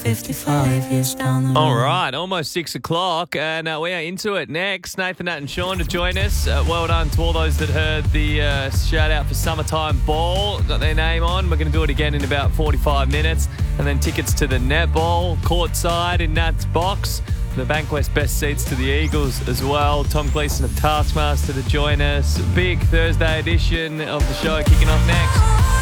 55 years down the road. All right, almost 6 o'clock, and we are into it next. Nathan, Nat and Sean to join us. Well done to all those that heard the shout-out for Summertime Ball. Got their name on. We're going to do it again in about 45 minutes. And then tickets to the netball, courtside in Nat's box. The Bankwest best seats to the Eagles as well. Tom Gleeson of Taskmaster to join us. Big Thursday edition of the show kicking off next.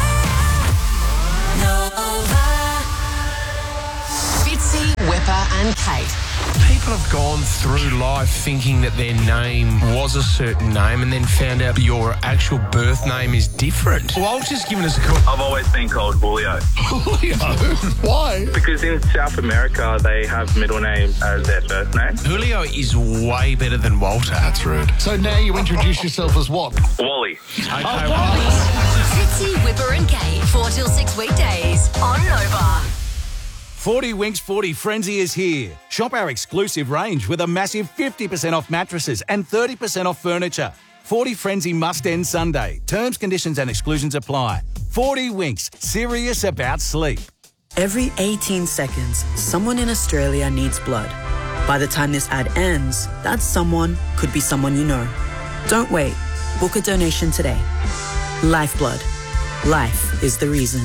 Fitzy, Whipper and Kate. People have gone through life thinking that their name was a certain name and then found out your actual birth name is different. Walter's given us a call. I've always been called Julio. Julio? Why? Because in South America, they have middle name as their first name. Julio is way better than Walter. That's rude. So now you introduce yourself as what? Wally. Okay, Fitzy, Whipper and Kate. 4 till 6 weekdays on Nova. 40 Winks 40 Frenzy is here. Shop our exclusive range with a massive 50% off mattresses and 30% off furniture. 40 Frenzy must end Sunday. Terms, conditions and exclusions apply. 40 Winks, serious about sleep. Every 18 seconds, someone in Australia needs blood. By the time this ad ends, that someone could be someone you know. Don't wait. Book a donation today. Lifeblood. Life is the reason.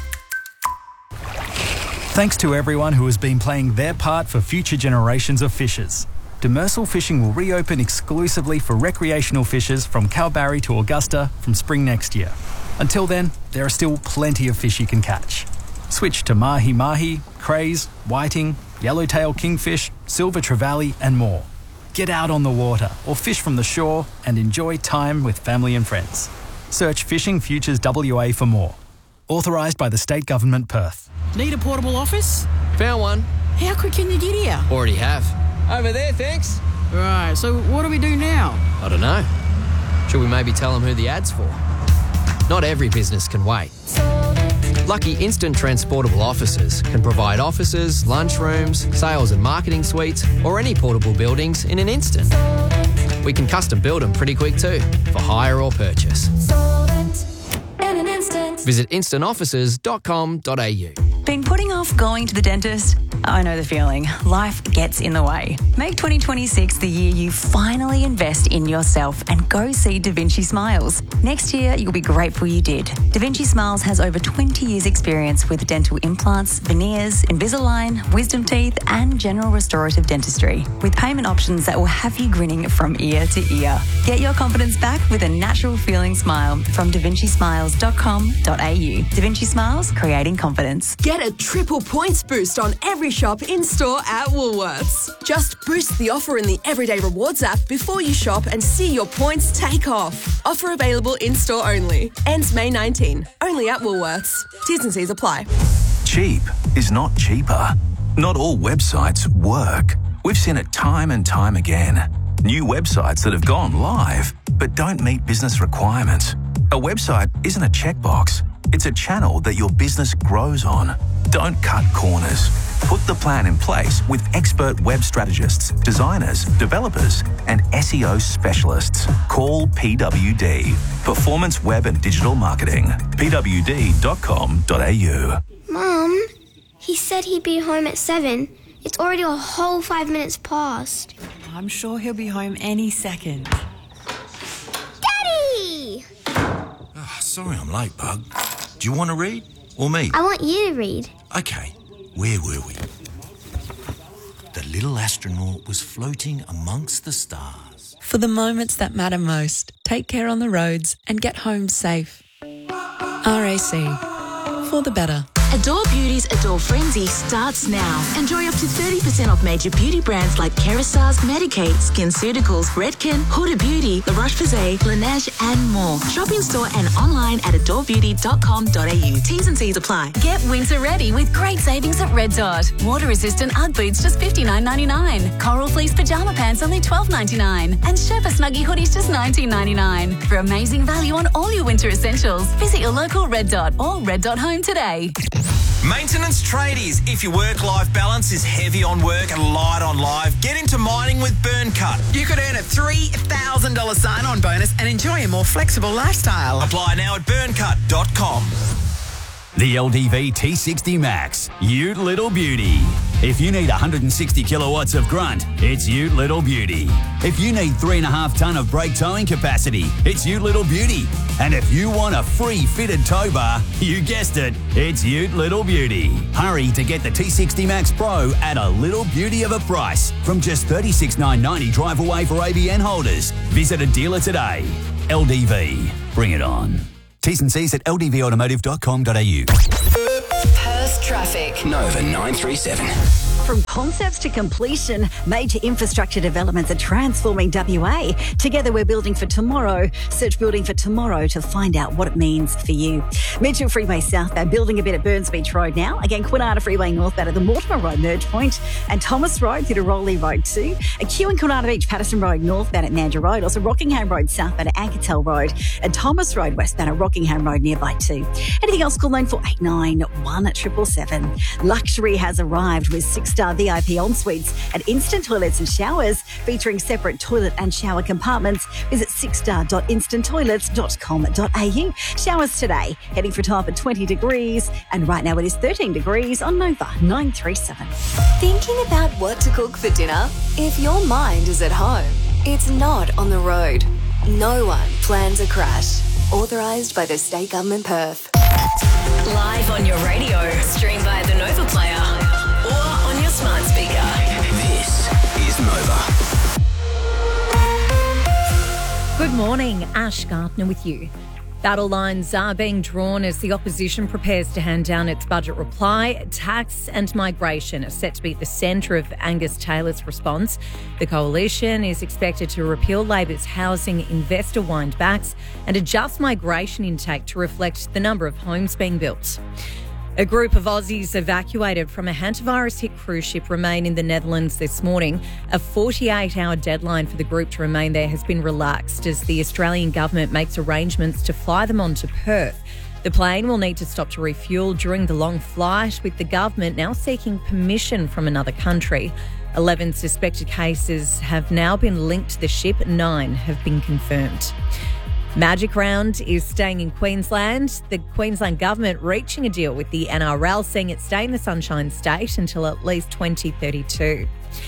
Thanks to everyone who has been playing their part for future generations of fishers. Demersal Fishing will reopen exclusively for recreational fishers from Kalbarri to Augusta from spring next year. Until then, there are still plenty of fish you can catch. Switch to mahi-mahi, crays, whiting, yellowtail kingfish, silver trevally and more. Get out on the water or fish from the shore and enjoy time with family and friends. Search Fishing Futures WA for more. Authorised by the State Government, Perth. Need a portable office? Found one. How quick can you get here? Already have. Over there, thanks. Right, so what do we do now? I don't know. Should we maybe tell them who the ad's for? Not every business can wait. Lucky Instant Transportable Offices can provide offices, lunchrooms, sales and marketing suites, or any portable buildings in an instant. We can custom build them pretty quick too, for hire or purchase. Visit instantoffices.com.au. Been putting off going to the dentist? I know the feeling. Life gets in the way. Make 2026 the year you finally invest in yourself and go see Da Vinci Smiles. Next year, you'll be grateful you did. Da Vinci Smiles has over 20 years' experience with dental implants, veneers, Invisalign, wisdom teeth, and general restorative dentistry, with payment options that will have you grinning from ear to ear. Get your confidence back with a natural feeling smile from davincismiles.com.au. Da Vinci Smiles, creating confidence. Get a triple points boost on every shop in-store at Woolworths. Just boost the offer in the Everyday Rewards app before you shop and see your points take off. Offer available in-store only. Ends May 19. Only at Woolworths. T's and C's apply. Cheap is not cheaper. Not all websites work. We've seen it time and time again. New websites that have gone live but don't meet business requirements. A website isn't a checkbox. It's a channel that your business grows on. Don't cut corners. Put the plan in place with expert web strategists, designers, developers, and SEO specialists. Call PWD, Performance Web and Digital Marketing. pwd.com.au. Mum, he said he'd be home at 7. It's already a whole 5 minutes past. I'm sure he'll be home any second. Daddy! Oh, sorry I'm late, Bug. Do you want to read? Or me? I want you to read. Okay, where were we? The little astronaut was floating amongst the stars. For the moments that matter most, take care on the roads and get home safe. RAC. For the better. Adore Beauty's Adore Frenzy starts now. Enjoy up to 30% off major beauty brands like Kerastase, Medik8, SkinCeuticals, Redken, Huda Beauty, La Roche-Posay, Laneige and more. Shop in store and online at adorebeauty.com.au. T's and C's apply. Get winter ready with great savings at Red Dot. Water-resistant UGG boots just $59.99. Coral fleece pyjama pants only $12.99. And Sherpa Snuggie hoodies just $19.99. For amazing value on all your winter essentials, visit your local Red Dot or Red Dot Home today. Maintenance tradies. If your work-life balance is heavy on work and light on life, get into mining with Burncut. You could earn a $3,000 sign-on bonus and enjoy a more flexible lifestyle. Apply now at burncut.com. The LDV T60 Max, Ute Little Beauty. If you need 160 kilowatts of grunt, it's Ute Little Beauty. If you need 3.5 tonne of brake towing capacity, it's Ute Little Beauty. And if you want a free fitted tow bar, you guessed it, it's Ute Little Beauty. Hurry to get the T60 Max Pro at a little beauty of a price from just $36,990 drive away for ABN holders. Visit a dealer today. LDV, bring it on. T's and C's at ldvautomotive.com.au. Perth traffic. Nova 937. From concepts to completion, major infrastructure developments are transforming WA. Together we're building for tomorrow. Search Building for Tomorrow to find out what it means for you. Mitchell Freeway southbound, building a bit at Burns Beach Road now. Again, Kwinana Freeway northbound at the Mortimer Road merge point. And Thomas Road through to Rowley Road too. A queue in Kwinana Beach, Patterson Road northbound at Mandurah Road. Also Rockingham Road southbound at Ankertel Road. And Thomas Road westbound at Rockingham Road nearby too. Anything else, call 9489 1777. Luxury has arrived with 6-star VIP ensuites and instant toilets and showers featuring separate toilet and shower compartments. Visit 6star.instanttoilets.com.au. Showers today, heading for a top at 20 degrees, and right now it is 13 degrees on Nova 937. Thinking about what to cook for dinner? If your mind is at home, it's not on the road. No one plans a crash. Authorised by the State Government Perth. Live on your radio, stream via the Nova Player or on your smart speaker. This is Nova. Good morning, Ash Gardner with you. Battle lines are being drawn as the opposition prepares to hand down its budget reply. Tax and migration are set to be at the centre of Angus Taylor's response. The coalition is expected to repeal Labor's housing investor windbacks and adjust migration intake to reflect the number of homes being built. A group of Aussies evacuated from a hantavirus-hit cruise ship remain in the Netherlands this morning. A 48-hour deadline for the group to remain there has been relaxed as the Australian government makes arrangements to fly them on to Perth. The plane will need to stop to refuel during the long flight, with the government now seeking permission from another country. 11 suspected cases have now been linked to the ship. 9 have been confirmed. Magic Round is staying in Queensland. The Queensland government reaching a deal with the NRL, seeing it stay in the Sunshine State until at least 2032.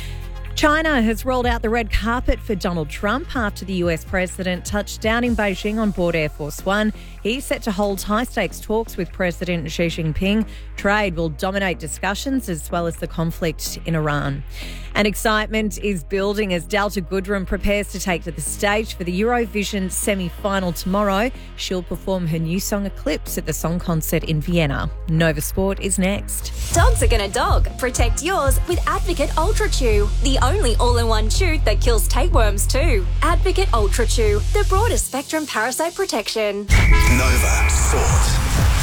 China has rolled out the red carpet for Donald Trump after the US president touched down in Beijing on board Air Force One. He's set to hold high-stakes talks with President Xi Jinping. Trade will dominate discussions as well as the conflict in Iran. And excitement is building as Delta Goodrem prepares to take to the stage for the Eurovision semi-final tomorrow. She'll perform her new song Eclipse at the song concert in Vienna. Nova Sport is next. Dogs are gonna dog. Protect yours with Advocate Ultra Chew, the only all-in-one chew that kills tapeworms too. Advocate Ultra Chew, the broadest spectrum parasite protection. Nova Sport.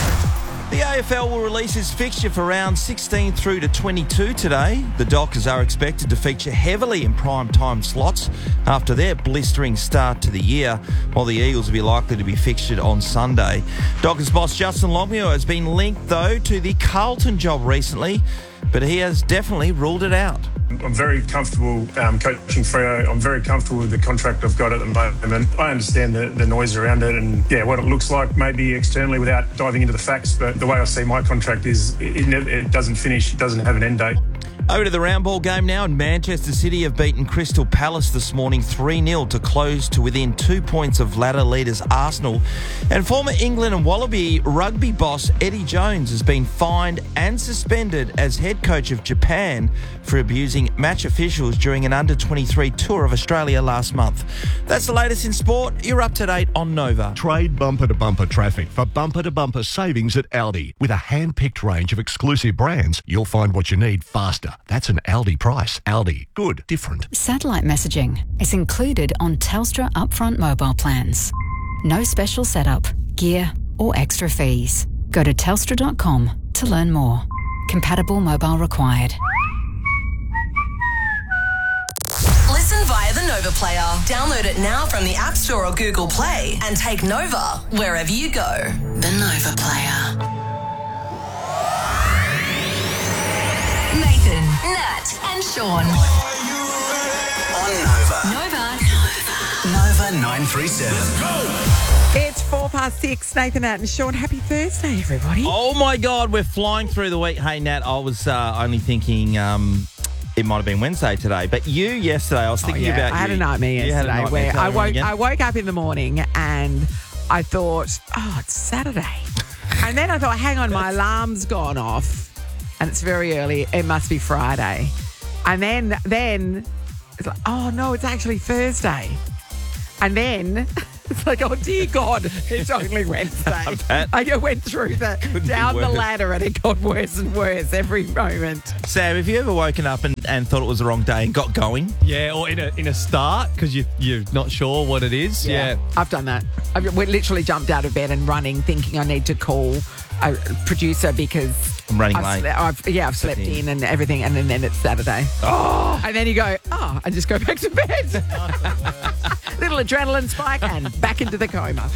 The AFL will release its fixture for round 16 through to 22 today. The Dockers are expected to feature heavily in prime time slots after their blistering start to the year, while the Eagles will be likely to be fixtured on Sunday. Dockers boss Justin Longmuir has been linked, though, to the Carlton job recently, but he has definitely ruled it out. I'm very comfortable coaching Freo. I'm very comfortable with the contract I've got at the moment. I understand the noise around it and, what it looks like maybe externally without diving into the facts, but the way I see my contract is it doesn't finish, it doesn't have an end date. Over to the round ball game now, and Manchester City have beaten Crystal Palace this morning 3-0 to close to within 2 points of ladder leaders Arsenal. And former England and Wallaby rugby boss Eddie Jones has been fined and suspended as head coach of Japan for abusing match officials during an under-23 tour of Australia last month. That's the latest in sport. You're up to date on Nova. Trade bumper-to-bumper traffic for bumper-to-bumper savings at Aldi. With a hand-picked range of exclusive brands, you'll find what you need faster. That's an Aldi price. Aldi. Good. Different. Satellite messaging is included on Telstra upfront mobile plans. No special setup, gear or extra fees. Go to telstra.com to learn more. Compatible mobile required. Listen via the Nova Player. Download it now from the App Store or Google Play and take Nova wherever you go. The Nova Player. Nathan, Nat and Sean. On Nova. Nova. Nova 937. Let's go. It's 6:04. Nathan Nat and Sean. Happy Thursday, everybody. Oh, my God. We're flying through the week. Hey, Nat, I was only thinking it might have been Wednesday today. But you yesterday, I was thinking about you. I had a nightmare yesterday where I woke up in the morning and I thought, it's Saturday. And then I thought, hang on, my alarm's gone off and it's very early. It must be Friday. And then it's like, oh, no, it's actually Thursday. And then it's like, oh, dear God, it's only Wednesday. I went through down the ladder and it got worse and worse every moment. Sam, have you ever woken up and thought it was the wrong day and got going? Yeah, or in a start because you're not sure what it is. Yeah. I've done that. We literally jumped out of bed and running thinking I need to call a producer because I'm running late. I've slept in and everything, and then it's Saturday. Oh! And then you go, and just go back to bed. Little adrenaline spike and back into the coma.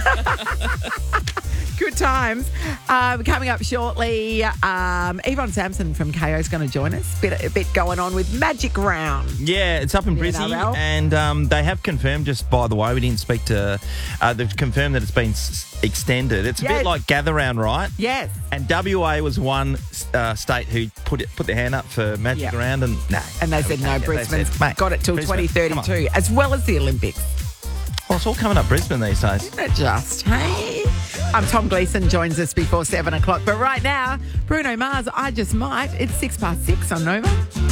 Good times. Coming up shortly, Yvonne Sampson from KO is going to join us. A bit going on with Magic Round. Yeah, it's up in Brizzy, and they have confirmed, just by the way, we didn't speak to, they've confirmed that it's been extended. It's a bit like Gather Round, right? Yes. And WA was one state who put their hand up for Magic Round, and and they said no. Brisbane's got it till 2032, as well as the Olympics. Well, it's all coming up Brisbane these days. Isn't it just? Hey. Tom Gleeson joins us before 7 o'clock. But right now, Bruno Mars, I Just Might. It's 6:06 on Nova.